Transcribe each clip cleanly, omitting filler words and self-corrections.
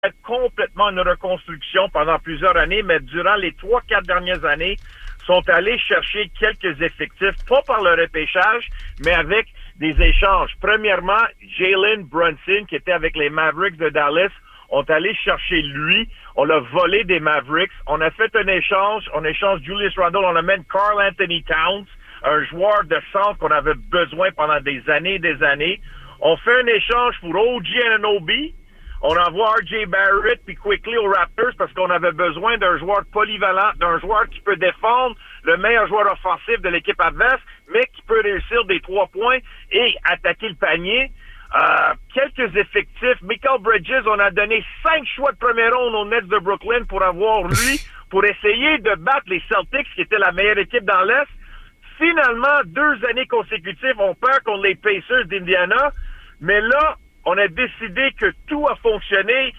complètement une reconstruction pendant plusieurs années, mais durant les 3-4 dernières années, sont allés chercher quelques effectifs, pas par le repêchage, mais avec des échanges. Premièrement, Jalen Brunson, qui était avec les Mavericks de Dallas, ont allé chercher lui. On l'a volé des Mavericks. On a fait un échange. On échange Julius Randle. On amène Karl Anthony Towns, un joueur de centre qu'on avait besoin pendant des années et des années. On fait un échange pour OG Anunoby. On envoie RJ Barrett puis Quickly aux Raptors parce qu'on avait besoin d'un joueur polyvalent, d'un joueur qui peut défendre, le meilleur joueur offensif de l'équipe adverse, mais qui peut réussir des 3 points et attaquer le panier. Quelques effectifs. Michael Bridges, on a donné 5 choix de première ronde aux Nets de Brooklyn pour avoir lui, pour essayer de battre les Celtics, qui étaient la meilleure équipe dans l'Est. Finalement, 2 années consécutives, on perd contre les Pacers d'Indiana, mais là, on a décidé que tout a fonctionné.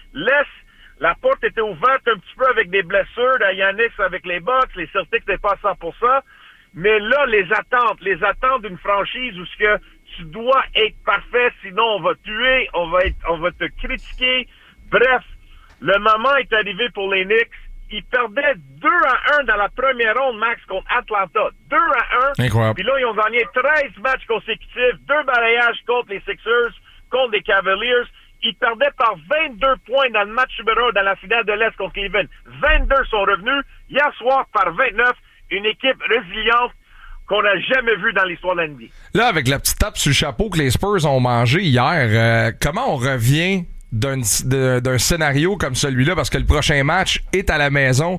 La porte était ouverte un petit peu avec des blessures à Giannis avec les Bucks. Les Celtics n'étaient pas à 100%. Mais là, les attentes d'une franchise où ce que tu dois être parfait, sinon on va tuer, on va te critiquer. Bref, le moment est arrivé pour les Knicks. Ils perdaient 2-1 dans la première ronde, Max, contre Atlanta. 2-1. Incroyable. Puis là, ils ont gagné 13 matchs consécutifs, 2 balayages contre les Sixers, contre les Cavaliers. Ils perdaient par 22 points dans le match numéro 1 dans la finale de l'Est contre Cleveland. 22 sont revenus. Hier soir, par 29, une équipe résiliente qu'on n'a jamais vue dans l'histoire de la NBA. Là, avec la petite tape sur le chapeau que les Spurs ont mangé hier, comment on revient d'un scénario comme celui-là, parce que le prochain match est à la maison,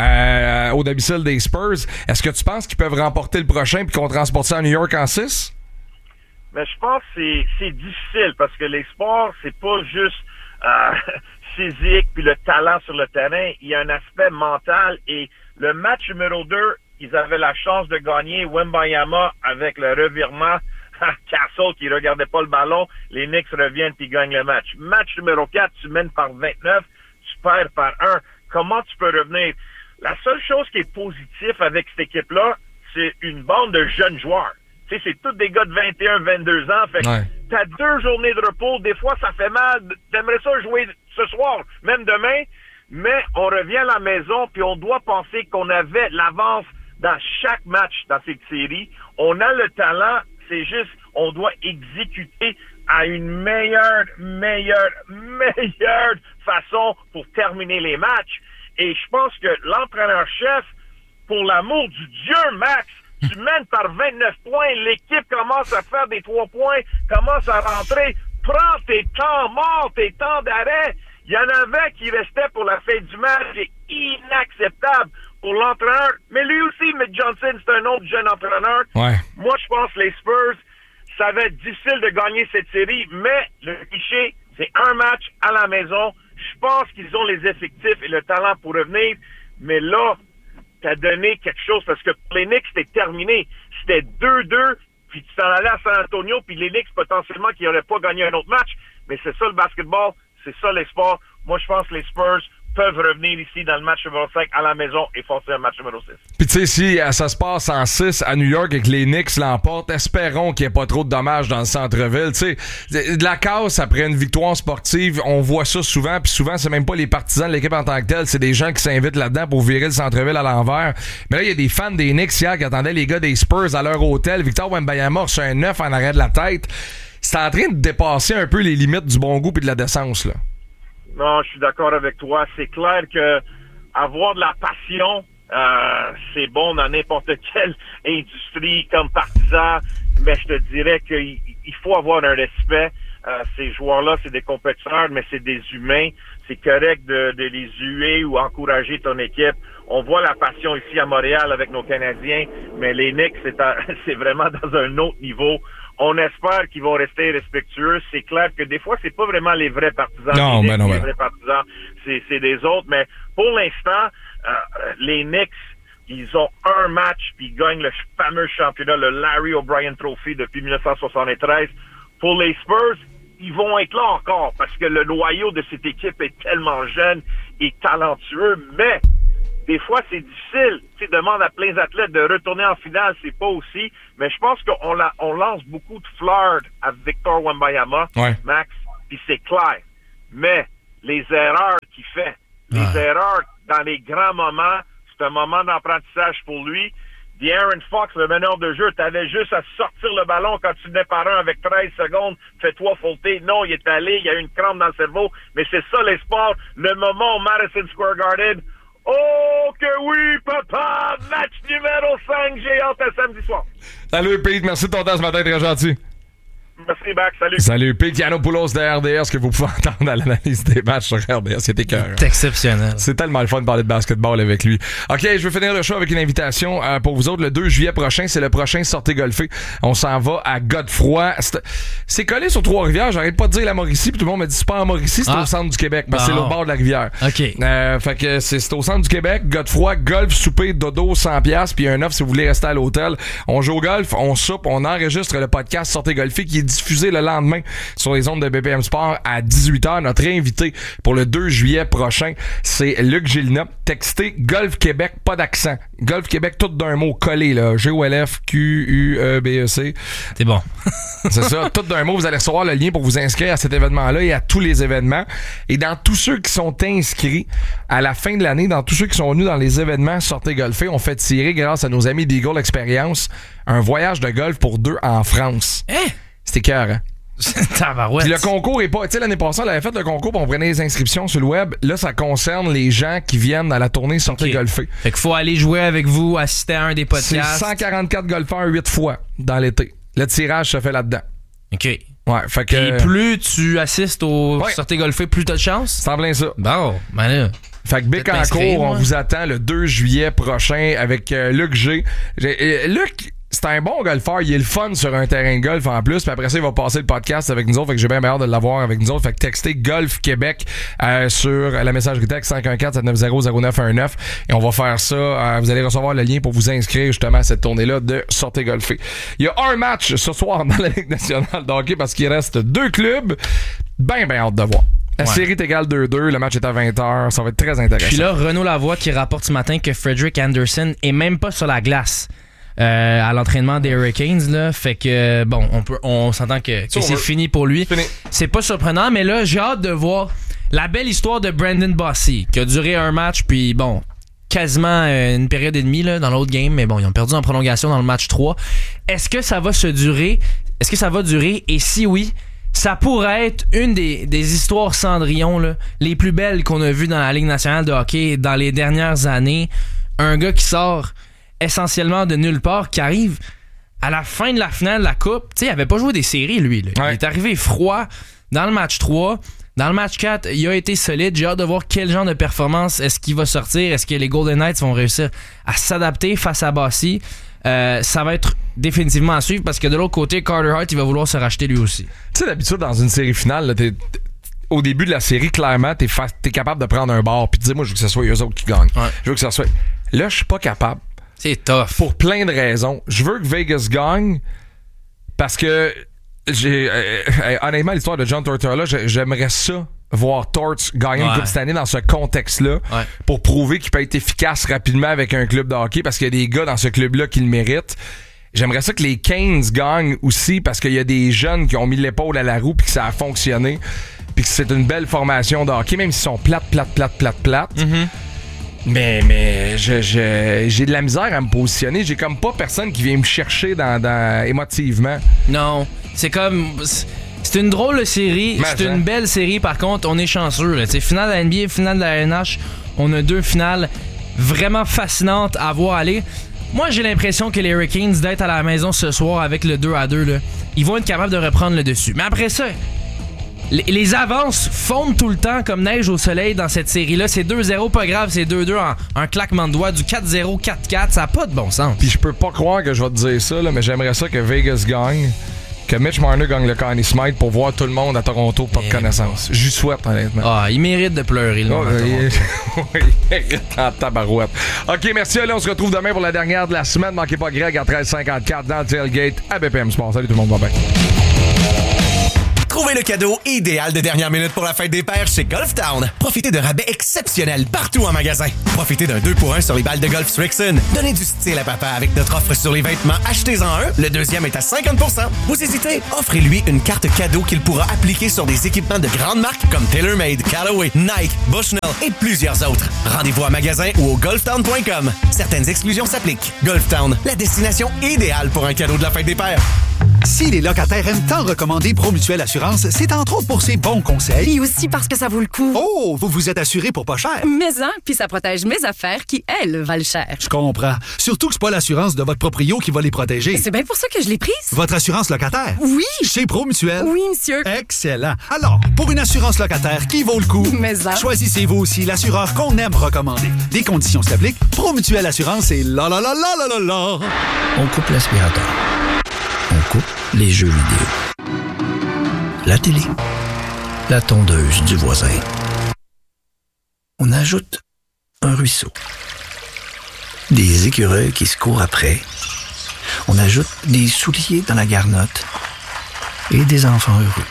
au domicile des Spurs. Est-ce que tu penses qu'ils peuvent remporter le prochain puis qu'on transporte ça à New York en 6? Mais je pense que c'est difficile parce que les sports, c'est pas juste physique puis le talent sur le terrain. Il y a un aspect mental et le match numéro 2, ils avaient la chance de gagner Wembanyama avec le revirement à Castle qui regardait pas le ballon. Les Knicks reviennent puis gagnent le match. Match numéro 4, tu mènes par 29, tu perds par 1. Comment tu peux revenir? La seule chose qui est positive avec cette équipe-là, c'est une bande de jeunes joueurs. Tu sais, c'est tous des gars de 21, 22 ans. Fait que t'as 2 journées de repos. Des fois, ça fait mal. T'aimerais ça jouer ce soir, même demain. Mais on revient à la maison, puis on doit penser qu'on avait l'avance dans chaque match dans cette série. On a le talent. C'est juste, on doit exécuter à une meilleure façon pour terminer les matchs. Et je pense que l'entraîneur-chef, pour l'amour du Dieu, Max, tu mènes par 29 points, l'équipe commence à faire des 3 points, commence à rentrer, prends tes temps morts, tes temps d'arrêt. Il y en avait qui restaient pour la fin du match, c'est inacceptable pour l'entraîneur. Mais lui aussi, Mick Johnson, c'est un autre jeune entraîneur. Ouais. Moi, je pense que les Spurs, ça va être difficile de gagner cette série, mais le cliché, c'est un match à la maison. Je pense qu'ils ont les effectifs et le talent pour revenir, mais là, t'as donné quelque chose, parce que pour les Knicks, c'était terminé. C'était 2-2, puis tu t'en allais à San Antonio, puis les Knicks, potentiellement, qui n'auraient pas gagné un autre match. Mais c'est ça le basketball, c'est ça l'espoir. Moi, je pense que les Spurs peuvent revenir ici dans le match numéro 5 à la maison et forcer un match numéro 6. Puis tu sais, si ça se passe en 6 à New York et que les Knicks l'emportent, espérons qu'il n'y ait pas trop de dommages dans le centre-ville. Tu sais, de la casse après une victoire sportive, on voit ça souvent, puis souvent, c'est même pas les partisans de l'équipe en tant que telle, c'est des gens qui s'invitent là-dedans pour virer le centre-ville à l'envers. Mais là, il y a des fans des Knicks hier qui attendaient les gars des Spurs à leur hôtel. Victor Wembanyama a reçu un 9 en arrière de la tête. C'est en train de dépasser un peu les limites du bon goût et de la décence, là. Non, je suis d'accord avec toi. C'est clair que avoir de la passion, c'est bon dans n'importe quelle industrie comme partisan, mais je te dirais qu'il faut avoir un respect. Ces joueurs-là, c'est des compétiteurs, mais c'est des humains. C'est correct de les huer ou encourager ton équipe. On voit la passion ici à Montréal avec nos Canadiens, mais les Knicks, c'est vraiment dans un autre niveau. On espère qu'ils vont rester respectueux. C'est clair que des fois, c'est pas vraiment les vrais partisans. Non, mais non. Les vrais partisans, c'est des autres. Mais pour l'instant, les Knicks, ils ont un match puis ils gagnent le fameux championnat, le Larry O'Brien Trophy depuis 1973. Pour les Spurs, ils vont être là encore parce que le noyau de cette équipe est tellement jeune et talentueux. Mais des fois, c'est difficile. Tu demandes à plein d'athlètes de retourner en finale, c'est pas aussi. Mais je pense qu'on lance beaucoup de fleurs à Victor Wembanyama, Max, puis c'est clair. Mais les erreurs qu'il fait. Les erreurs dans les grands moments, c'est un moment d'apprentissage pour lui. De'Aaron Fox, le meneur de jeu, t'avais juste à sortir le ballon quand tu venais par un avec 13 secondes, fais-toi faulter. Non, il est allé, il y a eu une crampe dans le cerveau. Mais c'est ça, les sports. Le moment au Madison Square Garden. Oh que oui, papa! Match numéro 5, j'ai hâte à samedi soir. Salut, Pete. Merci de ton temps ce matin, très gentil. Merci, Max. Salut. Salut, Pete Yiannopoulos de RDS, que vous pouvez entendre à l'analyse des matchs sur RDS. C'était cœur. C'est exceptionnel. C'est tellement le fun de parler de basketball avec lui. OK, je vais finir le show avec une invitation pour vous autres. Le 2 juillet prochain, c'est le prochain Sortez Golfer. On s'en va à Godefroy. C'est collé sur Trois-Rivières. J'arrête pas de dire la Mauricie, puis tout le monde me dit c'est pas en Mauricie, c'est au centre du Québec. Parce que c'est l'autre bord de la rivière. OK. Fait que c'est au centre du Québec. Godefroy, golf, souper, dodo, 100$. Puis il y a un offre si vous voulez rester à l'hôtel. On joue au golf, on soupe, on enregistre le podcast Sortez Golfer qui est diffusé le lendemain sur les ondes de BPM Sport à 18h. Notre invité pour le 2 juillet prochain, c'est Luc Gélina. Textez Golf Québec, pas d'accent. Golf Québec, tout d'un mot collé, là. Golf-Québec. C'est bon. C'est ça, tout d'un mot. Vous allez recevoir le lien pour vous inscrire à cet événement-là et à tous les événements. Et dans tous ceux qui sont inscrits à la fin de l'année, dans tous ceux qui sont venus dans les événements Sortez Golfer, on fait tirer, grâce à nos amis d'Eagle Experience, un voyage de golf pour 2 en France. C'était cœur, hein? Tabarouette. Puis le concours est pas... Tu sais, l'année passée, on avait fait le concours, puis on prenait les inscriptions sur le web. Là, ça concerne les gens qui viennent à la tournée Sortez Golfer. Fait qu'il faut aller jouer avec vous, assister à un des podcasts. C'est 144 golfeurs 8 fois dans l'été. Le tirage se fait là-dedans. OK. Ouais, fait que... Et plus tu assistes au Sortez Golfer, plus t'as de chance? C'est en plein ça. Bon, ben là... Fait que Bécancour, on vous attend le 2 juillet prochain avec Luc G. Luc... C'est un bon golfeur, il est le fun sur un terrain de golf en plus, puis après ça il va passer le podcast avec nous autres, fait que j'ai bien hâte de l'avoir avec nous autres. Fait que textez Golf Québec sur la messagerie texte 514-790-0919 et on va faire ça, vous allez recevoir le lien pour vous inscrire justement à cette tournée-là de Sortez Golfer. Il y a un match ce soir dans la Ligue nationale de hockey parce qu'il reste 2 clubs, ben hâte de voir. La série est égale 2-2, le match est à 20h, ça va être très intéressant. Puis là, Renaud Lavoie qui rapporte ce matin que Frederik Andersen est même pas sur la glace. À l'entraînement des Hurricanes là, fait que bon, on s'entend que c'est fini pour lui. C'est pas surprenant, mais là j'ai hâte de voir la belle histoire de Brandon Bossy qui a duré un match puis bon, quasiment une période et demie là, dans l'autre game, mais bon, ils ont perdu en prolongation dans le match 3. Est-ce que ça va durer et si oui, ça pourrait être une des histoires Cendrillon là, les plus belles qu'on a vues dans la Ligue nationale de hockey dans les dernières années. Un gars qui sort essentiellement de nulle part, qui arrive à la fin de la finale de la Coupe. Tu sais, il avait pas joué des séries, lui. Là. Ouais. Il est arrivé froid dans le match 3. Dans le match 4, il a été solide. J'ai hâte de voir quel genre de performance est-ce qu'il va sortir. Est-ce que les Golden Knights vont réussir à s'adapter face à Bossy? Ça va être définitivement à suivre parce que de l'autre côté, Carter Hart, il va vouloir se racheter lui aussi. Tu sais, d'habitude, dans une série finale, là, au début de la série, clairement, t'es capable de prendre un bord puis de dire, moi, je veux que ce soit eux autres qui gagnent. Ouais. Je veux que ça soit... Là, je suis pas capable. C'est tough. Pour plein de raisons. Je veux que Vegas gagne parce que honnêtement, l'histoire de John Tortorella, j'aimerais ça voir Torts gagner une coupe cette année dans ce contexte-là pour prouver qu'il peut être efficace rapidement avec un club de hockey parce qu'il y a des gars dans ce club-là qui le méritent. J'aimerais ça que les Canes gagnent aussi parce qu'il y a des jeunes qui ont mis l'épaule à la roue puis que ça a fonctionné puis que c'est une belle formation de hockey, même s'ils sont plates. Mm-hmm. Mais j'ai de la misère à me positionner. J'ai comme pas personne qui vient me chercher dans émotivement. Non, c'est comme... C'est une drôle de série. C'est une belle série, par contre. On est chanceux. Là. Finale de la NBA, finale de la LNH. On a 2 finales vraiment fascinantes à voir aller. Moi, j'ai l'impression que les Hurricanes, d'être à la maison ce soir avec le 2-2, là, ils vont être capables de reprendre le dessus. Mais après ça... Les avances fondent tout le temps comme neige au soleil dans cette série-là. C'est 2-0, pas grave, c'est 2-2 en un claquement de doigts. Du 4-0, 4-4, ça n'a pas de bon sens. Puis je peux pas croire que je vais te dire ça, là, mais j'aimerais ça que Vegas gagne, que Mitch Marner gagne le Conn Smythe pour voir tout le monde à Toronto pas de connaissance. J'y souhaite, honnêtement. Ah, il mérite de pleurer, le monde à Toronto. Oui, il mérite en tabarouette. OK, merci, allez, on se retrouve demain pour la dernière de la semaine. Manquez pas Greg à 13h54 dans le Tailgate à BPM Sport. Salut tout le monde, bye bye. Trouvez le cadeau idéal de dernière minute pour la fête des pères chez Golf Town. Profitez de rabais exceptionnels partout en magasin. Profitez d'un 2 pour 1 sur les balles de golf Strixon. Donnez du style à papa avec notre offre sur les vêtements. Achetez-en un, le deuxième est à 50%. Vous hésitez? Offrez-lui une carte cadeau qu'il pourra appliquer sur des équipements de grandes marques comme TaylorMade, Callaway, Nike, Bushnell et plusieurs autres. Rendez-vous en magasin ou au golftown.com. Certaines exclusions s'appliquent. Golf Town, la destination idéale pour un cadeau de la fête des pères. Si les locataires aiment tant recommander Promutuelle Assurance, c'est entre autres pour ses bons conseils. Et aussi parce que ça vaut le coup. Oh, vous vous êtes assuré pour pas cher. Mais puis ça protège mes affaires qui, elles, valent cher. Je comprends. Surtout que c'est pas l'assurance de votre proprio qui va les protéger. C'est bien pour ça que je l'ai prise. Votre assurance locataire? Oui. Chez Promutuelle? Oui, monsieur. Excellent. Alors, pour une assurance locataire qui vaut le coup, choisissez-vous aussi l'assureur qu'on aime recommander. Des conditions s'appliquent. Promutuelle Assurance et la la la la la la la. On coupe l'aspirateur. On coupe les jeux vidéo. La télé. La tondeuse du voisin. On ajoute un ruisseau. Des écureuils qui se courent après. On ajoute des souliers dans la garnotte. Et des enfants heureux.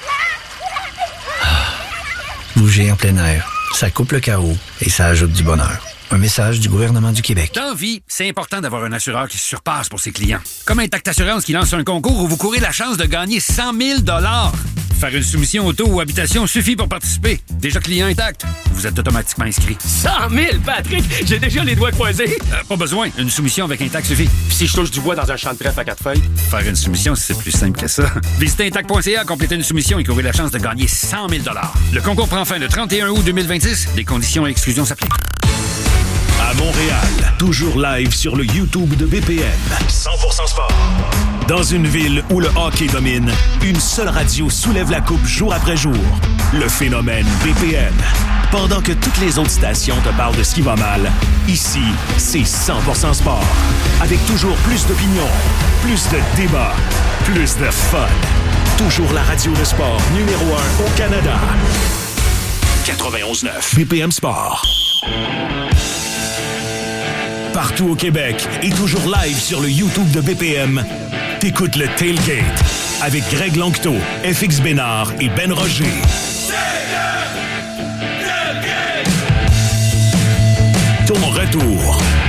Bouger en plein air, ça coupe le chaos et ça ajoute du bonheur. Un message du gouvernement du Québec. Dans vie, c'est important d'avoir un assureur qui se surpasse pour ses clients. Comme Intact Assurance qui lance un concours où vous courez la chance de gagner 100 000 $. Faire une soumission auto ou habitation suffit pour participer. Déjà client Intact, vous êtes automatiquement inscrit. 100 000, Patrick! J'ai déjà les doigts croisés. Pas besoin. Une soumission avec Intact suffit. Puis si je touche du bois dans un champ de trèfle à 4 feuilles? Faire une soumission, c'est plus simple que ça. Visitez Intact.ca, complétez une soumission et courez la chance de gagner 100 000 $. Le concours prend fin le 31 août 2026. Des conditions et exclusions s'appliquent. À Montréal, toujours live sur le YouTube de BPM. 100% sport. Dans une ville où le hockey domine, une seule radio soulève la coupe jour après jour. Le phénomène BPM. Pendant que toutes les autres stations te parlent de ce qui va mal, ici, c'est 100% sport. Avec toujours plus d'opinions, plus de débats, plus de fun. Toujours la radio de sport numéro 1 au Canada. 91.9 BPM Sport. Partout au Québec et toujours live sur le YouTube de BPM, t'écoutes le Tailgate avec Greg Lanctot, FX Bénard et Ben Roger. Ton retour